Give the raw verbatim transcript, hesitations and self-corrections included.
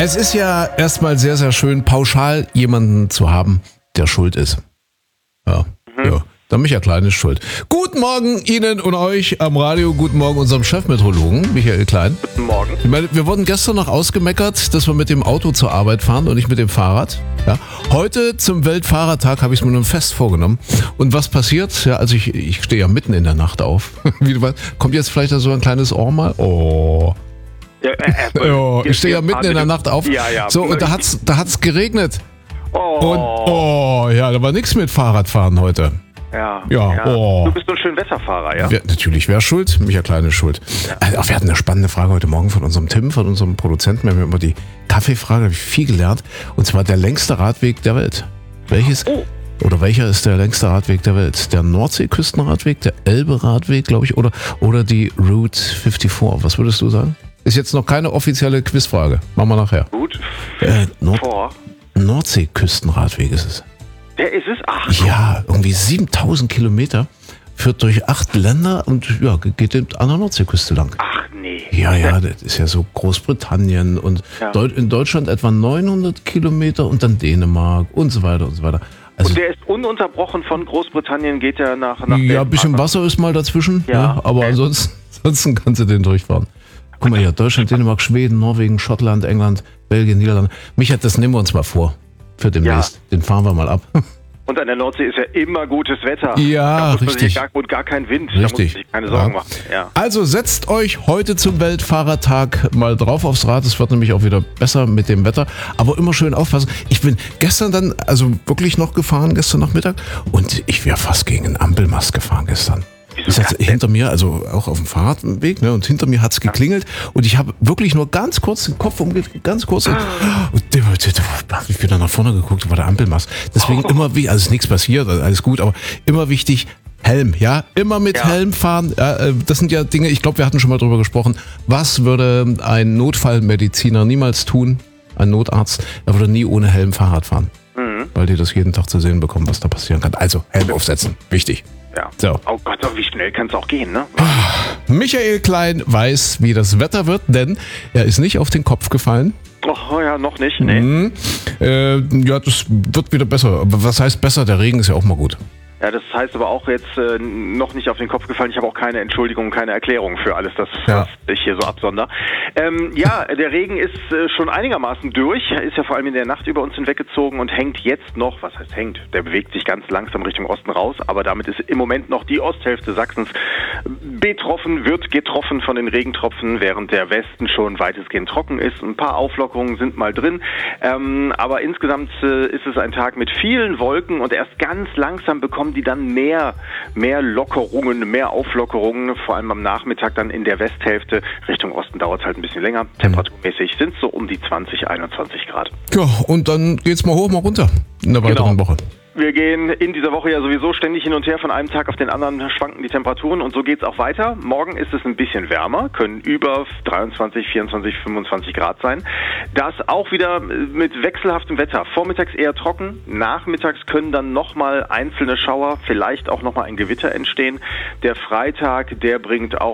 Es ist ja erstmal sehr, sehr schön, pauschal jemanden zu haben, der schuld ist. Ja, mhm. ja. Der Michael Klein ist schuld. Guten Morgen Ihnen und euch am Radio. Guten Morgen unserem Chefmeteorologen, Michael Klein. Guten Morgen. Ich meine, wir wurden gestern noch ausgemeckert, dass wir mit dem Auto zur Arbeit fahren und nicht mit dem Fahrrad. Ja. Heute zum Weltfahrradtag habe ich es mir nun fest vorgenommen. Und was passiert? Ja, also ich, ich stehe ja mitten in der Nacht auf. Wie du weißt, kommt jetzt vielleicht so ein kleines Ohr mal? Oh. Ja, äh, äh, oh, ich stehe ja mitten in der Nacht auf. Ja, ja. So, und da hat's, da hat's geregnet. Oh. Und, oh, ja, da war nichts mit Fahrradfahren heute. Ja, ja, ja. Oh. Du bist so ein schön Wetterfahrer, ja? Wer, natürlich, wer schuld? Michael Klein ist schuld. Ja. Also, wir hatten eine spannende Frage heute Morgen von unserem Tim, von unserem Produzenten. Wir haben über die Kaffeefrage, da habe ich viel gelernt. Und zwar der längste Radweg der Welt. Welches? Oh. Oder welcher ist der längste Radweg der Welt? Der Nordseeküstenradweg, der Elbe-Radweg, glaube ich, oder, oder die Route vierundfünfzig? Was würdest du sagen? Ist jetzt noch keine offizielle Quizfrage. Machen wir nachher. Gut. Äh, Nord- Vor. Nordseeküstenradweg ist es. Der ist es? Ach. Ja, irgendwie siebentausend Kilometer, führt durch acht Länder und ja, geht an der Nordseeküste lang. Ach nee. Ja, ja, das ist ja so Großbritannien und ja. Deut- in Deutschland etwa neunhundert Kilometer und dann Dänemark und so weiter und so weiter. Also, und der ist ununterbrochen von Großbritannien, geht er nach, nach ja, ein bisschen Wasser ist mal dazwischen, ja, ja, aber okay. ansonsten, ansonsten kannst du den durchfahren. Guck mal hier, Deutschland, Dänemark, Schweden, Norwegen, Schottland, England, Belgien, Niederlande. Micha, das nehmen wir uns mal vor für demnächst. Ja. Den fahren wir mal ab. Und an der Nordsee ist ja immer gutes Wetter. Ja, da muss man richtig. Sich gar, und gar kein Wind. Richtig. Da muss man sich keine Sorgen ja. machen. Ja. Also setzt euch heute zum Weltfahrertag mal drauf aufs Rad. Es wird nämlich auch wieder besser mit dem Wetter. Aber immer schön aufpassen. Ich bin gestern dann also wirklich noch gefahren, gestern Nachmittag. Und ich wäre fast gegen einen Ampelmast gefahren gestern. Ist jetzt hinter mir, also auch auf dem Fahrradweg, ne, und hinter mir hat es geklingelt und ich habe wirklich nur ganz kurz den Kopf umgedreht, ganz kurz und, und ich bin dann nach vorne geguckt, war der Ampelmast. Deswegen oh. immer wie, also ist nichts passiert, alles gut, aber immer wichtig, Helm, ja, immer mit ja. Helm fahren. Ja, das sind ja Dinge, ich glaube, wir hatten schon mal drüber gesprochen. Was würde ein Notfallmediziner niemals tun, ein Notarzt, er würde nie ohne Helm Fahrrad fahren, mhm. weil die das jeden Tag zu sehen bekommen, was da passieren kann. Also Helm aufsetzen, wichtig. Ja. So. Oh Gott, wie schnell kann es auch gehen, ne? Michael Klein weiß, wie das Wetter wird, denn er ist nicht auf den Kopf gefallen. Oh ja, noch nicht, nee. Mhm. Äh, ja, das wird wieder besser. Aber was heißt besser? Der Regen ist ja auch mal gut. Ja, das heißt aber auch jetzt äh, noch nicht auf den Kopf gefallen. Ich habe auch keine Entschuldigung, keine Erklärung für alles, das, ja. was ich hier so absonder. Ähm, ja, der Regen ist äh, schon einigermaßen durch. Er ist ja vor allem in der Nacht über uns hinweggezogen und hängt jetzt noch, was heißt hängt? Der bewegt sich ganz langsam Richtung Osten raus, aber damit ist im Moment noch die Osthälfte Sachsens betroffen, wird getroffen von den Regentropfen, während der Westen schon weitestgehend trocken ist. Ein paar Auflockerungen sind mal drin, ähm, aber insgesamt äh, ist es ein Tag mit vielen Wolken und erst ganz langsam bekommen die dann mehr, mehr Lockerungen, mehr Auflockerungen, vor allem am Nachmittag dann in der Westhälfte. Richtung Osten dauert es halt ein bisschen länger. Temperaturmäßig sind es so um die zwanzig, einundzwanzig Grad. Ja, und dann geht's mal hoch, mal runter in der weiteren genau. Woche. Wir gehen in dieser Woche ja sowieso ständig hin und her, von einem Tag auf den anderen schwanken die Temperaturen und so geht's auch weiter. Morgen ist es ein bisschen wärmer, können über dreiundzwanzig, vierundzwanzig, fünfundzwanzig Grad sein. Das auch wieder mit wechselhaftem Wetter. Vormittags eher trocken, nachmittags können dann nochmal einzelne Schauer, vielleicht auch nochmal ein Gewitter entstehen. Der Freitag, der bringt auch